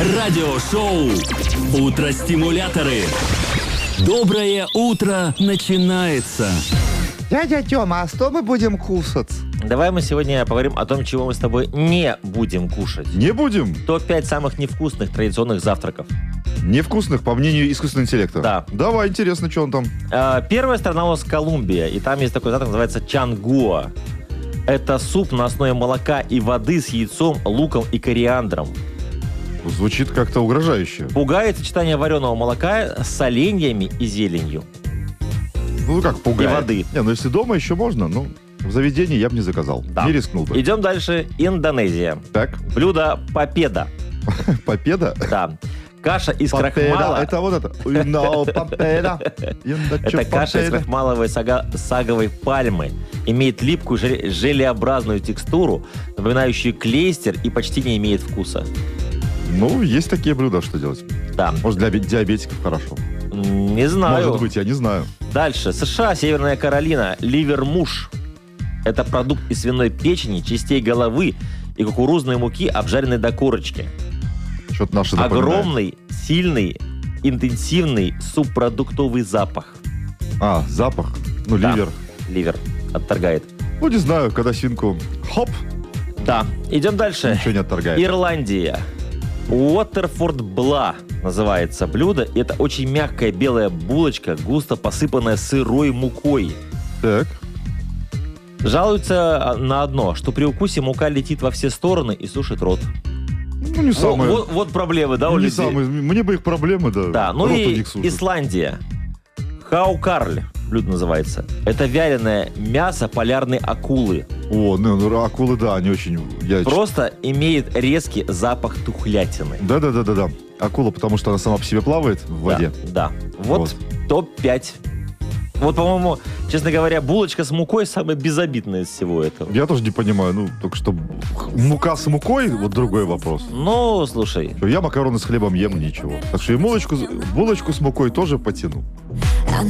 Радиошоу «Утро-стимуляторы». Доброе утро начинается. Дядя Тёма, а что мы будем кушать? Давай мы сегодня поговорим о том, чего мы с тобой не будем кушать. Не будем. Топ-5 самых невкусных традиционных завтраков. Невкусных, по мнению искусственного интеллекта. Да. Давай, интересно, что он там. Первая страна у нас Колумбия, и там есть такой завтрак, называется чангуа. Это суп на основе молока и воды с яйцом, луком и кориандром. Звучит как-то угрожающе. Пугает сочетание вареного молока с соленьями и зеленью. Ну как пугает? И воды. Не, ну если дома еще можно, ну в заведении я бы не заказал. Да. Не рискнул бы. Идем дальше. Индонезия. Так, Блюдо папеда. попеда? Да. Каша из Попеда, крахмала. это вот это. No, попеда. Это каша из крахмаловой саговой пальмы. Имеет липкую желеобразную текстуру, напоминающую клейстер, и почти не имеет вкуса. Ну, есть такие блюда, что делать. Да. Может, для диабетиков хорошо. Не знаю. Может быть, я не знаю. Дальше. США, Северная Каролина. Ливермуш. Это продукт из свиной печени, частей головы и кукурузной муки, обжаренной до корочки. Что-то наше напоминает. Огромный, сильный, интенсивный субпродуктовый запах. А, запах. Ну, Да. ливер. Ливер отторгает. Ну, не знаю, когда свинку... Хоп! Да. Идем дальше. Ничего не отторгает. Ирландия. Уотерфорд Бла называется блюдо. Это очень мягкая белая булочка, густо посыпанная сырой мукой. Так. Жалуются на одно, что при укусе мука летит во все стороны и сушит рот. Ну, не самое... Вот проблемы, да, у не людей? самые... Мне бы их проблемы, да. Да, ну рот у и них сушит. Исландия. Хаукарль блюдо называется. Это вяленое мясо полярной акулы. О, ну, акулы, да, они очень... Просто имеет резкий запах тухлятины. Да. Акула, потому что она сама по себе плавает в воде. Да. Вот топ-5. Вот, по-моему, честно говоря, булочка с мукой самая безобидная из всего этого. Я тоже не понимаю, ну, только что мука с мукой, вот другой вопрос. Ну, слушай. Я макароны с хлебом ем, ничего. Так что и булочку с мукой тоже потяну.